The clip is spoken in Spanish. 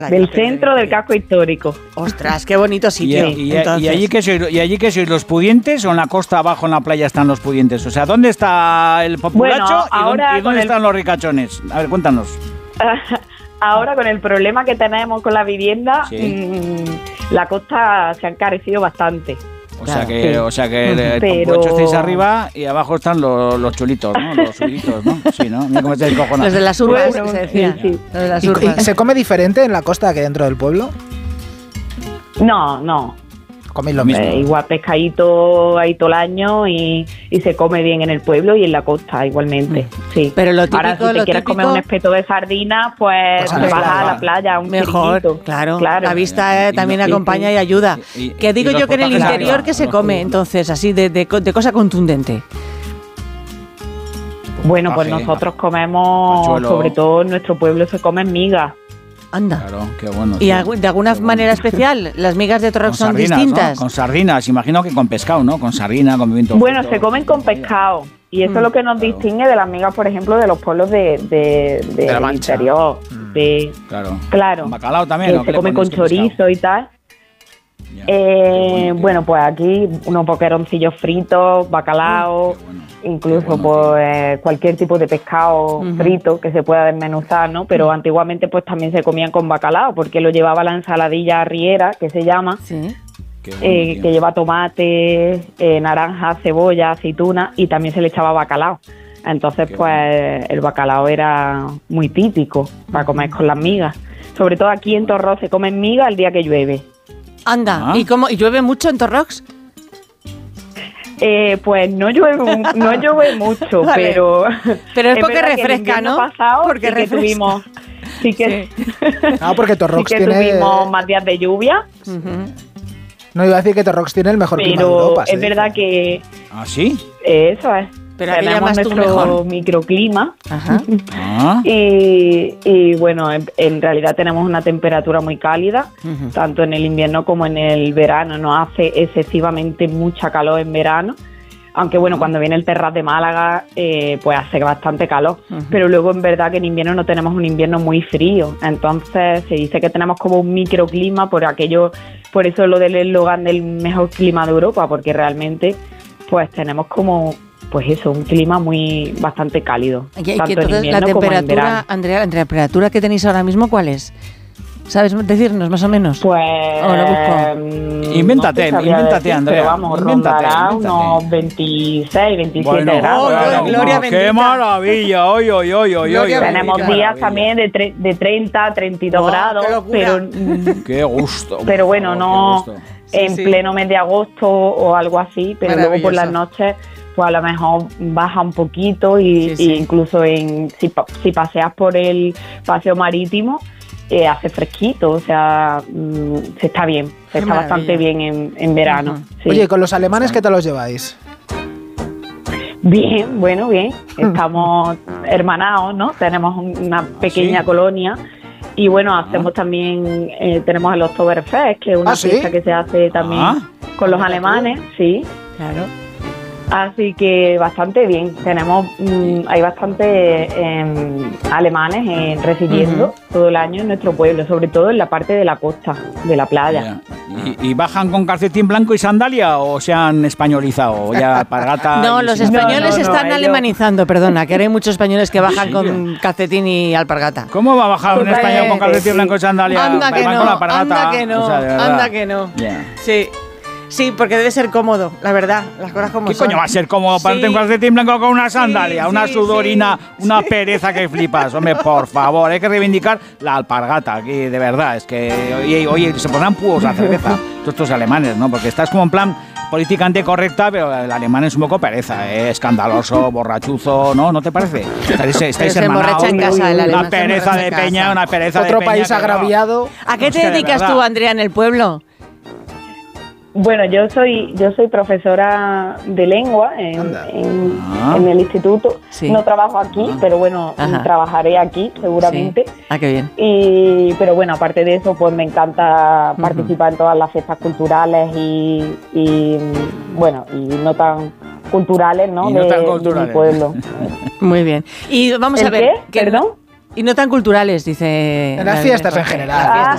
Del centro del casco histórico. Ostras, qué bonito sitio. ¿Y allí qué sois, los pudientes o en la costa abajo en la playa están los pudientes? O sea, ¿dónde está el populacho y dónde están los ricachones? A ver, cuéntanos. Ahora con el problema que tenemos con la vivienda, la costa se ha encarecido bastante. O sea que el populacho estáis arriba y abajo están los chulitos, ¿no? Los subiditos, ¿no? Sí, ¿no? Mira cómo estáis cojonados. Los de las urbas, se decía. Sí. Los de las urbas. ¿Y se come diferente en la costa que dentro del pueblo? No. Coméis lo mismo. Igual pescadito ahí todo el año y se come bien en el pueblo y en la costa igualmente, sí. Pero lo típico, ahora si te quieres comer un espeto de sardinas, pues te vas a la playa, un mejor, chiringuito. Claro. La vista también acompaña y ayuda. Que digo yo que en el interior que se come, entonces, así de cosa contundente. Bueno, pues nosotros comemos, sobre todo en nuestro pueblo se comen migas. Anda. Claro, qué bueno. ¿Y de alguna manera especial? ¿Las migas de Torrox son distintas? ¿No? Con sardinas, imagino que con pescado, ¿no? Con sardina, con pimiento. Bueno, se comen con pescado. Y eso es lo que nos distingue de las migas, por ejemplo, de los pueblos del interior. Claro. ¿Con bacalao también? Que se come con chorizo y tal. Bueno, pues aquí unos boqueroncillos fritos, bacalao, incluso pues cualquier tipo de pescado frito que se pueda desmenuzar, ¿no? Pero antiguamente pues también se comían con bacalao, porque lo llevaba la ensaladilla arriera, que se llama, que lleva tomate, naranja, cebolla, aceituna, y también se le echaba bacalao. Entonces pues el bacalao era muy típico para comer con las migas. Sobre todo aquí en Torrox se comen migas el día que llueve. Anda, ¿y llueve mucho en Torrox? Pues no llueve mucho, vale. pero es porque refresca, ¿no? Pasado, porque sí refresca. Tuvimos, porque Torrox tuvimos más días de lluvia. No iba a decir que Torrox tiene el mejor clima de Europa. Es verdad que... ¿Ah, sí? Eso es. Pero tenemos nuestro microclima. Ajá. Y bueno, en realidad tenemos una temperatura muy cálida, tanto en el invierno como en el verano. No hace excesivamente mucha calor en verano, aunque bueno, cuando viene el Terrat de Málaga, pues hace bastante calor. Pero luego en verdad que en invierno no tenemos un invierno muy frío. Entonces se dice que tenemos como un microclima por eso lo del eslogan del mejor clima de Europa, porque realmente pues tenemos como... Pues eso, un clima bastante cálido. Tanto en invierno como en verano. Andrea, la temperatura que tenéis ahora mismo, ¿cuál es? ¿Sabes decirnos más o menos? Pues... lo busco. Invéntate, Andrea. Pero vamos, rondará unos 26, 27 grados. Gloria bendita. ¡Qué maravilla! ¡Oy! Tenemos días también de 30, 32 grados, pero... ¡Qué gusto! Pero bueno, no en pleno mes de agosto o algo así, pero luego por las noches... pues a lo mejor baja un poquito y incluso si paseas por el paseo marítimo hace fresquito, o sea, se está bien, se está bastante bien en verano. Oye, ¿con los alemanes qué tal los lleváis? Bien, bien, estamos hermanados, ¿no? Tenemos una pequeña colonia. Y bueno, hacemos también, tenemos el Oktoberfest, que es una fiesta que se hace también con los alemanes, sí. Claro. Así que bastante bien. Tenemos, hay bastante alemanes residiendo todo el año en nuestro pueblo, sobre todo en la parte de la costa, de la playa. ¿Y bajan con calcetín blanco y sandalia o se han españolizado? Ya alpargata. No, los españoles están alemanizando, perdona, que ahora hay muchos españoles que bajan con calcetín y alpargata. ¿Cómo va a bajar un español con calcetín blanco y sandalia? Anda que no, O sea, anda que no. Sí. Sí, porque debe ser cómodo, la verdad, las cosas como ¿Qué son. coño va a ser cómodo para un calcetín blanco con una sandalia, una sudorina, una pereza que flipas? Hombre, por favor, hay que reivindicar la alpargata aquí, de verdad. Es que, oye, se pondrán púos la cerveza, todos estos alemanes, ¿no? Porque estás como en plan políticamente correcta, pero el alemán es un poco pereza, escandaloso, borrachuzo, ¿no? ¿No te parece? Estáis hermanados. En casa, el alemán una pereza de peña, una pereza de peña. Otro país agraviado. ¿A qué te dedicas tú, Andrea, en el pueblo? Bueno, yo soy profesora de lengua en el instituto. Sí. No trabajo aquí, pero bueno, trabajaré aquí seguramente. Sí. Ah, qué bien. Pero bueno, aparte de eso, pues me encanta participar en todas las fiestas culturales y bueno, y no tan culturales, ¿no? De mi pueblo. Muy bien. Y vamos a ver. ¿Qué? ¿Perdón? Y no tan culturales, dice... En las fiestas en general.